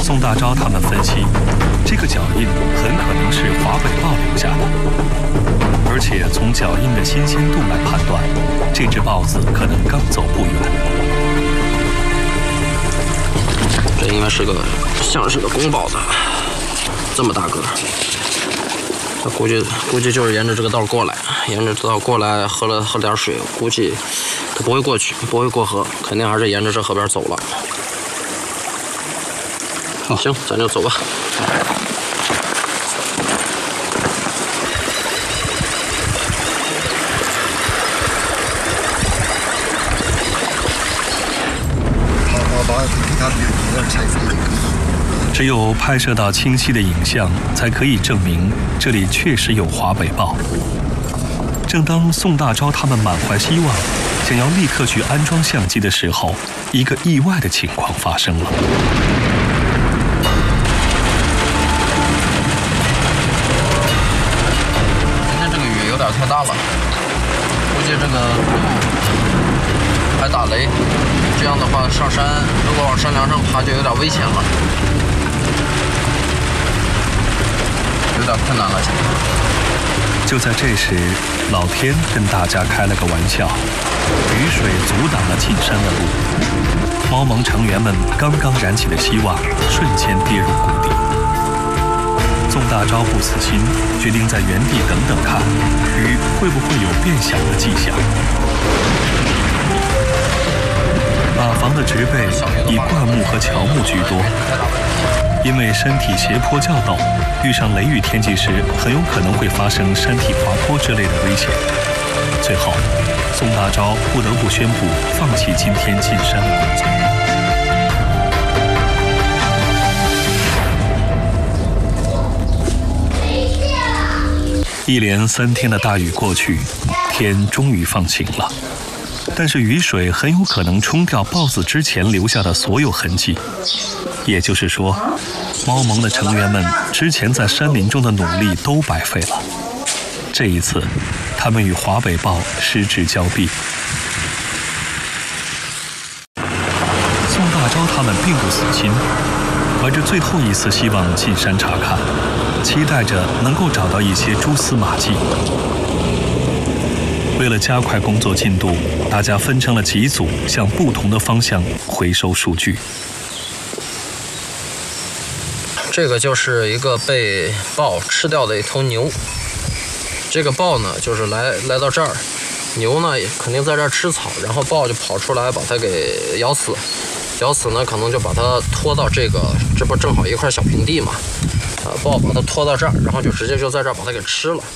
宋大钊他们分析，这个脚印很可能是华北豹留下的，而且从脚印的新鲜度来判断，这只豹子可能刚走不远。 这应该是个像是个公豹的，这么大个。他估计就是沿着这个道过来，喝点水，估计他不会过去，不会过河，肯定还是沿着这河边走了。好，行，咱就走吧。 只有拍摄到清晰的影像，才可以证明这里确实有华北豹。正当宋大钊他们满怀希望，想要立刻去安装相机的时候，一个意外的情况发生了。 今天这个雨有点太大了，估计这个还打雷，这样的话上山如果往山梁上爬就有点危险了。有点困难了，现在。 就在这时，老天跟大家开了个玩笑，雨水阻挡了进山的路。猫盟成员们刚刚燃起的希望，瞬间跌入谷底。宋大钊不死心，决定在原地等等看，雨会不会有变小的迹象。马房的植被以灌木和乔木居多。因为山体斜坡较陡，遇上雷雨天气时，很有可能会发生山体滑坡之类的危险。最后，宋大钊不得不宣布放弃今天进山的工作。一连3天的大雨过去，天终于放晴了。但是雨水很有可能冲掉豹子之前留下的所有痕迹。也就是说，猫盟的成员们之前在山林中的努力都白费了。这一次，他们与华北豹失之交臂。宋大钊他们并不死心，怀着最后一丝希望进山查看，期待着能够找到一些蛛丝马迹。为了加快工作进度，大家分成了几组，向不同的方向回收数据。 这个就是一个被豹吃掉的一头牛。这个豹呢，就是来到这儿，牛呢也肯定在这儿吃草，然后豹就跑出来把它给咬死。咬死呢，可能就把它拖到这不正好一块小平地嘛？豹把它拖到这儿，然后就直接就在这儿把它给吃了。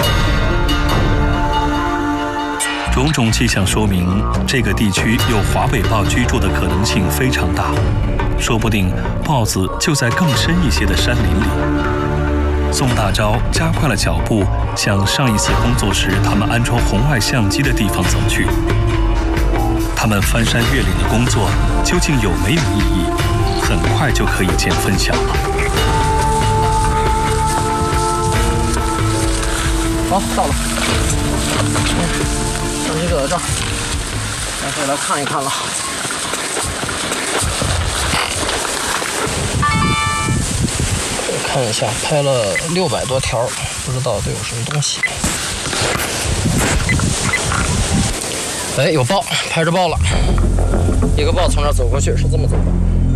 种种迹象说明，这个地区有华北豹居住的可能性非常大，说不定豹子就在更深一些的山林里。宋大钊加快了脚步，向上一次工作时他们安装红外相机的地方走去。他们翻山越岭的工作究竟有没有意义，很快就可以见分晓了。 好，到了。相机就在这儿，咱可以来看一看了。看一下，拍了600多条，不知道都有什么东西。哎，有豹，拍着豹了。一个豹从这儿走过去，是这么走的。